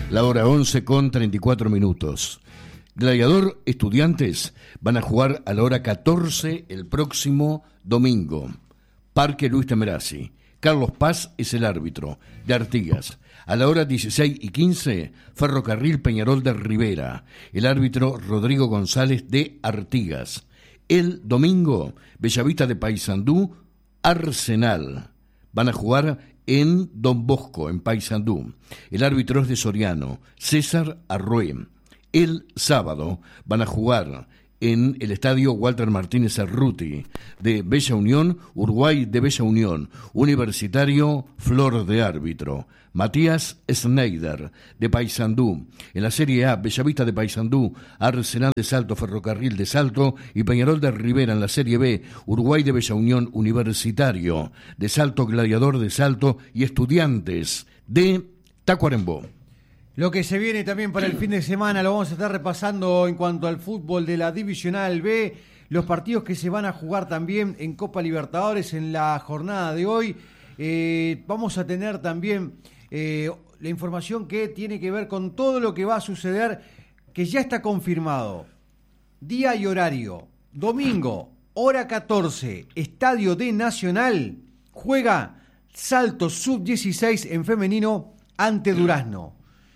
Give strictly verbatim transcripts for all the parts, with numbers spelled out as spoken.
La hora once con treinta y cuatro minutos. Gladiador Estudiantes van a jugar a la hora catorce el próximo domingo. Parque Luis Temerazzi. Carlos Paz es el árbitro, de Artigas. A la hora dieciséis y quince, Ferrocarril Peñarol de Rivera. El árbitro Rodrigo González de Artigas. El domingo, Bellavista de Paysandú, Arsenal. Van a jugar en Don Bosco, en Paysandú. El árbitro es de Soriano, César Arrué. El sábado van a jugar en el estadio Walter Martínez Cerruti de Bella Unión, Uruguay de Bella Unión. Universitario, Flor de árbitro. Matías Schneider de Paysandú. En la Serie A, Bellavista de Paysandú, Arsenal de Salto, Ferrocarril de Salto y Peñarol de Rivera. En la Serie B, Uruguay de Bella Unión, Universitario de Salto, Gladiador de Salto y Estudiantes de Tacuarembó. Lo que se viene también para el fin de semana lo vamos a estar repasando en cuanto al fútbol de la Divisional B, los partidos que se van a jugar también en Copa Libertadores en la jornada de hoy. Eh, vamos a tener también eh, la información que tiene que ver con todo lo que va a suceder, que ya está confirmado. Día y horario, domingo, hora catorce, Estadio de Nacional, juega Salto sub dieciséis en femenino ante Durazno.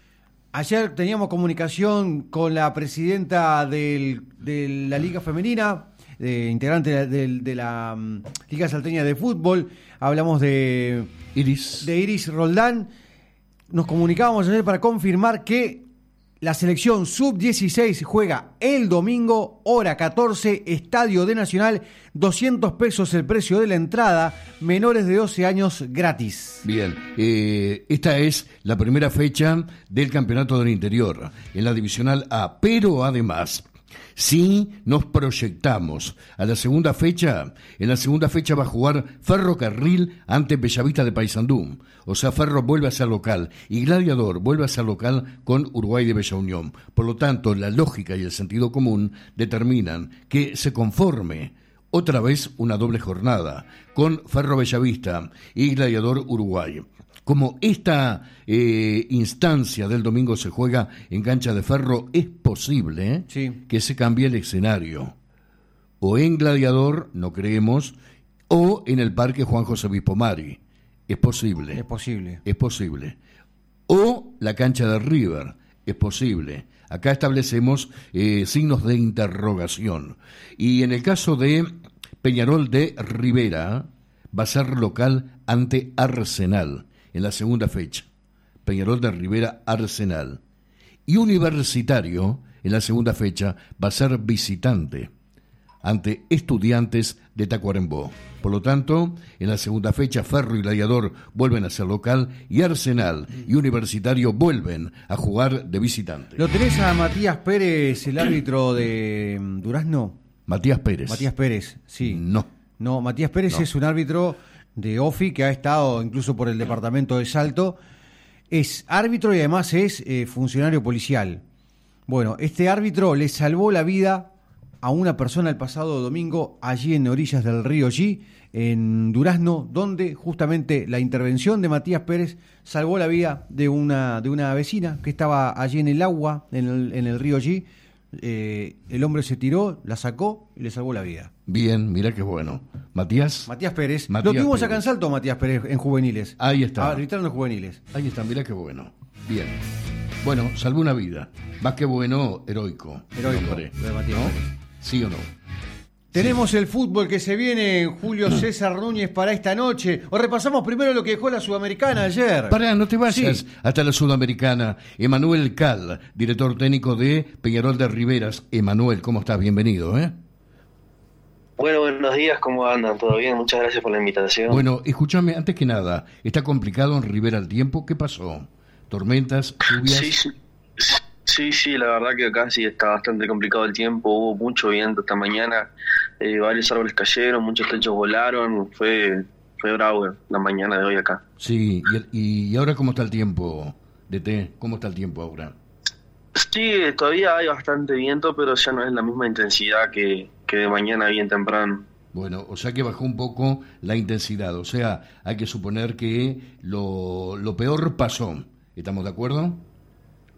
Ayer teníamos comunicación con la presidenta del, de la Liga Femenina, de, integrante de, de, de la um, Liga Salteña de Fútbol. Hablamos de Iris. de Iris Roldán. Nos comunicábamos ayer para confirmar que la selección sub dieciséis juega el domingo, hora catorce, Estadio de Nacional, doscientos pesos el precio de la entrada, menores de doce años gratis. Bien, eh, esta es la primera fecha del Campeonato del Interior en la Divisional A, pero además, si nos proyectamos a la segunda fecha, en la segunda fecha va a jugar Ferrocarril ante Bellavista de Paysandú. O sea, Ferro vuelve a ser local y Gladiador vuelve a ser local con Uruguay de Bella Unión. Por lo tanto, la lógica y el sentido común determinan que se conforme otra vez una doble jornada con Ferro Bellavista y Gladiador Uruguay. Como esta eh, instancia del domingo se juega en cancha de Ferro, es posible ¿eh? sí. que se cambie el escenario. O en Gladiador, no creemos, o en el Parque Juan José Bispomari. Es posible. Es posible. Es posible. O la cancha de River. Es posible. Acá establecemos eh, signos de interrogación. Y en el caso de Peñarol de Rivera, va a ser local ante Arsenal en la segunda fecha. Peñarol de Rivera, Arsenal. Y Universitario, en la segunda fecha, va a ser visitante ante Estudiantes de Tacuarembó. Por lo tanto, en la segunda fecha, Ferro y Gladiador vuelven a ser local y Arsenal y Universitario vuelven a jugar de visitante. ¿Lo tenés a Matías Pérez, el árbitro de Durazno? Matías Pérez. Matías Pérez, sí. No. No, Matías Pérez no. Es un árbitro de OFI que ha estado incluso por el departamento de Salto. Es árbitro y además es eh, funcionario policial. Bueno, este árbitro le salvó la vida a una persona el pasado domingo allí en orillas del río G, en Durazno, donde justamente la intervención de Matías Pérez salvó la vida de una, de una vecina que estaba allí en el agua, en el, en el río G. Eh, el hombre se tiró, la sacó y le salvó la vida. Bien, mirá qué bueno. Matías. Matías Pérez. Matías Lo tuvimos Pérez. Acá en Salto, Matías Pérez, en juveniles. Ahí está. Arbitrando en juveniles. Ahí está, mirá qué bueno. Bien. Bueno, salvó una vida. Más que bueno, heroico. Heroico. Hombre, Lo de Matías ¿no? Pérez. ¿Sí o no? Tenemos sí. el fútbol que se viene, Julio César Núñez, para esta noche. O repasamos primero lo que dejó la Sudamericana ayer. Pará, no te vayas Sí. hasta la Sudamericana. Emanuel Cal, director técnico de Peñarol de Riveras. Emanuel, ¿cómo estás? Bienvenido, ¿eh? Bueno, buenos días, ¿cómo andan? ¿Todo bien? Muchas gracias por la invitación. Bueno, escúchame, antes que nada, ¿está complicado en Rivera el tiempo? ¿Qué pasó? ¿Tormentas? ¿Lluvias? Sí, sí. Sí, sí, la verdad que acá sí está bastante complicado el tiempo, hubo mucho viento esta mañana, eh, varios árboles cayeron, muchos techos volaron, fue fue bravo la mañana de hoy acá. Sí, y, y ahora ¿cómo está el tiempo, D T? ¿Cómo está el tiempo ahora? Sí, todavía hay bastante viento, pero ya no es la misma intensidad que, que de mañana bien temprano. Bueno, o sea que bajó un poco la intensidad, o sea, hay que suponer que lo, lo peor pasó, ¿estamos de acuerdo?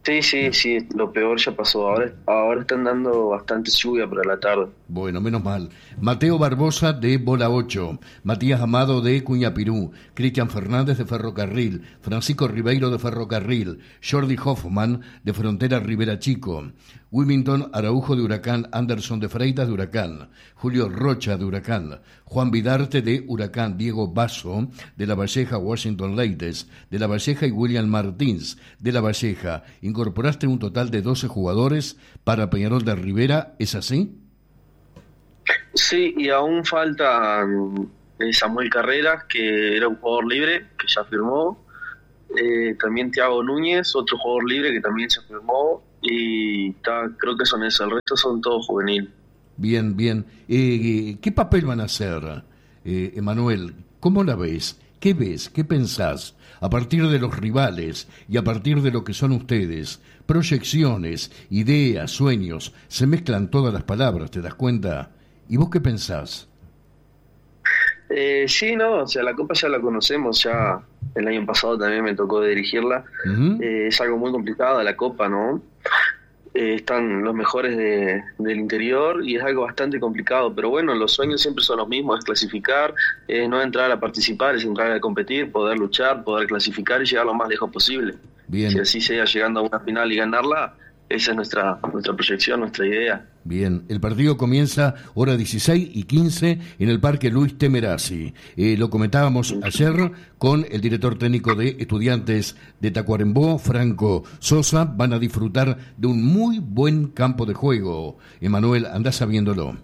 Sí, sí, sí, lo peor ya pasó. Ahora, ahora están dando bastante lluvia para la tarde. Bueno, menos mal. Mateo Barbosa de Bola ocho, Matías Amado de Cuñapirú, Cristian Fernández de Ferrocarril, Francisco Ribeiro de Ferrocarril, Jordi Hoffman de Frontera Rivera Chico, Wilmington Araujo de Huracán, Anderson de Freitas de Huracán, Julio Rocha de Huracán, Juan Vidarte de Huracán, Diego Basso de La Valleja, Washington Leites de La Valleja y William Martins de La Valleja. Incorporaste un total de doce jugadores para Peñarol de Rivera, ¿es así? Sí, y aún falta eh, Samuel Carreras, que era un jugador libre, que ya firmó. Eh, también Thiago Núñez, otro jugador libre que también se firmó. Y está, creo que son esos, el resto son todos juveniles. Bien, bien. Eh, ¿Qué papel van a hacer, eh, Emanuel? ¿Cómo la ves? ¿Qué ves? ¿Qué pensás? A partir de los rivales y a partir de lo que son ustedes, proyecciones, ideas, sueños, se mezclan todas las palabras, ¿te das cuenta? ¿Y vos qué pensás? Eh, sí, no, o sea, la Copa ya la conocemos, ya el año pasado también me tocó dirigirla. Uh-huh. Eh, es algo muy complicado la Copa, ¿no? Eh, están los mejores de, del interior y es algo bastante complicado, pero bueno, los sueños siempre son los mismos, es clasificar, es no entrar a participar, es entrar a competir, poder luchar, poder clasificar y llegar lo más lejos posible. Bien. Si así sea llegando a una final y ganarla, esa es nuestra nuestra proyección, nuestra idea. Bien, el partido comienza hora dieciséis y quince en el Parque Luis Temerasi. Eh, lo comentábamos ayer con el director técnico de Estudiantes de Tacuarembó, Franco Sosa. Van a disfrutar de un muy buen campo de juego. Emanuel, andás sabiéndolo.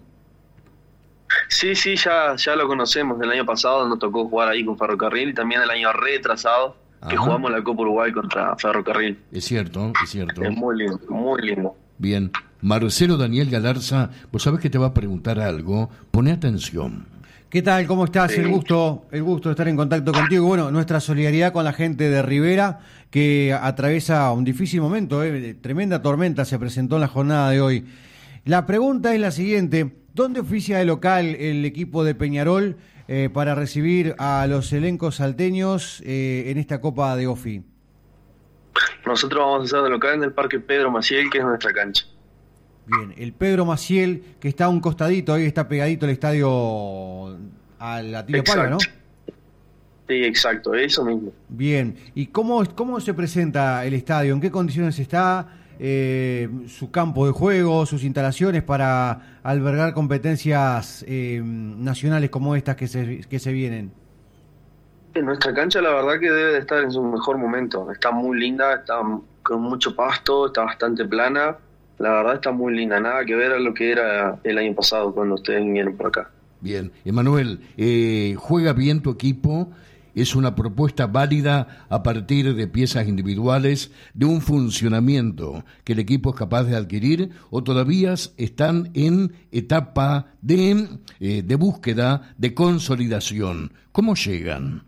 Sí, sí, ya, ya lo conocemos. El año pasado nos tocó jugar ahí con Ferrocarril y también el año retrasado que Ajá. jugamos la Copa Uruguay contra Ferrocarril. Es cierto, es cierto. Es muy lindo, muy lindo. Bien. Marcelo Daniel Galarza, vos sabés que te va a preguntar algo. Pone atención. ¿Qué tal? ¿Cómo estás? Sí. El gusto, el gusto de estar en contacto contigo. Bueno, nuestra solidaridad con la gente de Rivera, que atraviesa un difícil momento, ¿eh? Tremenda tormenta se presentó en la jornada de hoy. La pregunta es la siguiente. ¿Dónde oficia de local el equipo de Peñarol eh, para recibir a los elencos salteños eh, en esta Copa de Ofi? Nosotros vamos a hacer de local en el Parque Pedro Maciel, que es nuestra cancha. Bien, el Pedro Maciel, que está a un costadito, ahí está pegadito el estadio al Atilio Palma, ¿no? Sí, exacto, eso mismo. Bien, ¿y cómo, cómo se presenta el estadio? ¿En qué condiciones está? Eh, su campo de juego, sus instalaciones para albergar competencias eh, nacionales como estas que se, que se vienen. En nuestra cancha la verdad que debe de estar en su mejor momento, está muy linda, está con mucho pasto, está bastante plana, la verdad está muy linda, nada que ver a lo que era el año pasado cuando ustedes vinieron por acá. Bien, Emanuel, eh, ¿juega bien tu equipo? ¿Es una propuesta válida a partir de piezas individuales, de un funcionamiento que el equipo es capaz de adquirir, o todavía están en etapa de, eh, de búsqueda, de consolidación? ¿Cómo llegan?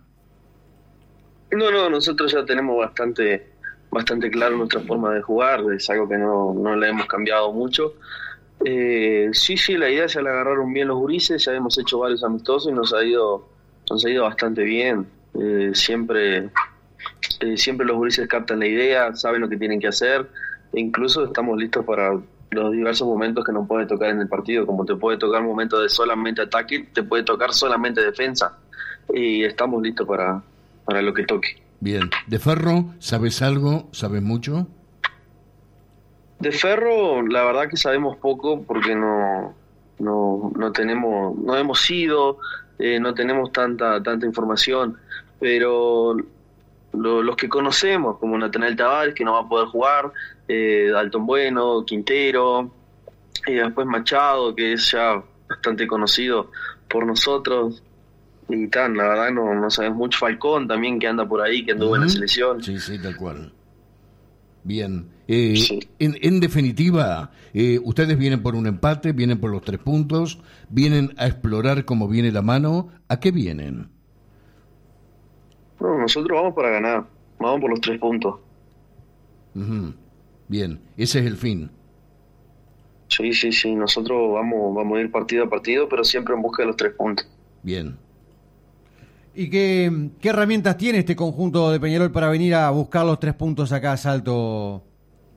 No, no, nosotros ya tenemos bastante bastante claro nuestra forma de jugar, es algo que no, no le hemos cambiado mucho. Eh, sí, sí, la idea ya la agarraron bien los gurises, ya hemos hecho varios amistosos y nos ha ido, nos ha ido bastante bien. Eh, siempre eh, siempre los gurises captan la idea, saben lo que tienen que hacer e incluso estamos listos para los diversos momentos que nos puede tocar en el partido, como te puede tocar momentos de solamente ataque, te puede tocar solamente defensa y estamos listos para, para lo que toque. Bien, de Ferro, ¿sabes algo? ¿Sabes mucho? De Ferro, la verdad que sabemos poco porque no no no tenemos no hemos ido, eh, no tenemos tanta tanta información, pero lo, los que conocemos, como Natanael Tavares, que no va a poder jugar, eh, Dalton Bueno, Quintero, y después Machado, que es ya bastante conocido por nosotros, y tan, la verdad no, no sabemos mucho. Falcón también, que anda por ahí, que anduvo uh-huh. en la selección. Sí, sí, tal cual. Bien. Eh, sí. en, en definitiva, eh, ustedes vienen por un empate, vienen por los tres puntos, vienen a explorar cómo viene la mano. ¿A qué vienen? No, nosotros vamos para ganar, vamos por los tres puntos. Uh-huh. Bien, ese es el fin. Sí, sí, sí, nosotros vamos, vamos a ir partido a partido, pero siempre en busca de los tres puntos. Bien. ¿Y qué, qué herramientas tiene este conjunto de Peñarol para venir a buscar los tres puntos acá a Salto,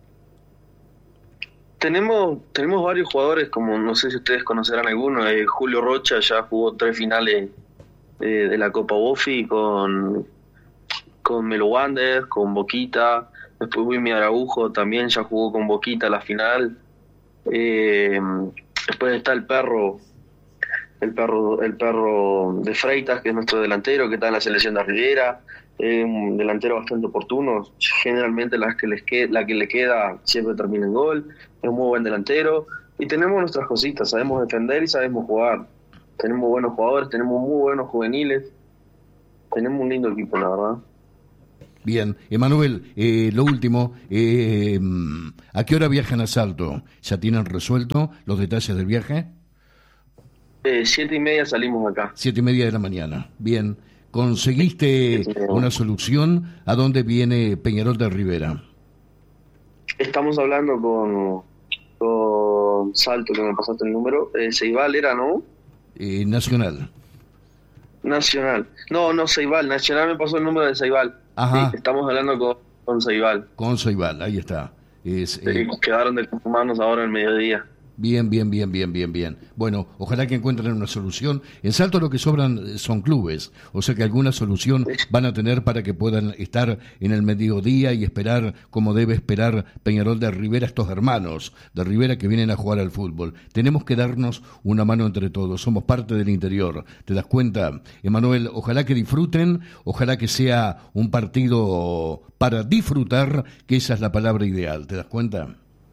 Tenemos tenemos varios jugadores, como no sé si ustedes conocerán alguno. eh, Julio Rocha ya jugó tres finales eh, de la Copa Bofi con, con Melo Wanderers, con Boquita. Después Wilmy Araujo también ya jugó con Boquita la final. Eh, después está el perro, el perro, el perro de Freitas, que es nuestro delantero, que está en la selección de Rivera. Es un delantero bastante oportuno, generalmente la que, les que, la que le queda siempre termina en gol, es un muy buen delantero, y tenemos nuestras cositas, sabemos defender y sabemos jugar, tenemos buenos jugadores, tenemos muy buenos juveniles, tenemos un lindo equipo, la verdad. Bien, Emanuel, eh, lo último, eh, ¿a qué hora viajan a Salto? ¿Ya tienen resuelto los detalles del viaje? Eh, siete y media salimos acá. Siete y media de la mañana, bien. ¿Conseguiste una solución? ¿A dónde viene Peñarol de Rivera? Estamos hablando con, con Salto, que me pasaste el número. Eh, Ceibal era, ¿no? Eh, Nacional. Nacional. No, no, Ceibal. Nacional me pasó el número de Ceibal. Ajá. Sí, estamos hablando con, con Ceibal. Con Ceibal, ahí está. Es, eh, Sí, quedaron de conformarnos ahora al mediodía. Bien, bien, bien, bien, bien, bien. Bueno, ojalá que encuentren una solución. En Salto lo que sobran son clubes, o sea que alguna solución van a tener para que puedan estar en el mediodía y esperar como debe esperar Peñarol de Rivera, estos hermanos de Rivera que vienen a jugar al fútbol. Tenemos que darnos una mano entre todos, somos parte del interior. ¿Te das cuenta, Emanuel? Ojalá que disfruten, ojalá que sea un partido para disfrutar, que esa es la palabra ideal. ¿Te das cuenta?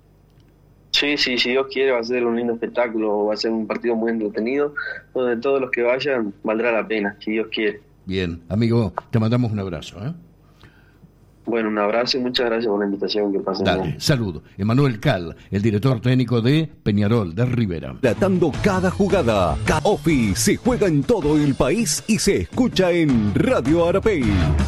Sí, sí, si Dios quiere va a ser un lindo espectáculo, va a ser un partido muy entretenido, donde todos los que vayan valdrá la pena, si Dios quiere. Bien, amigo, te mandamos un abrazo, ¿eh? Bueno, un abrazo y muchas gracias por la invitación, que pasen. Dale, bien. saludo. Emanuel Cal, el director técnico de Peñarol de Rivera. Tratando cada jugada. Cada Ofi se juega en todo el país y se escucha en Radio Arapey.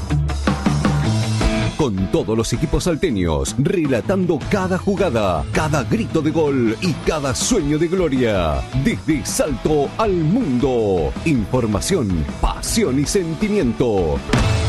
Con todos los equipos salteños, relatando cada jugada, cada grito de gol y cada sueño de gloria. Desde Salto al mundo. Información, pasión y sentimiento.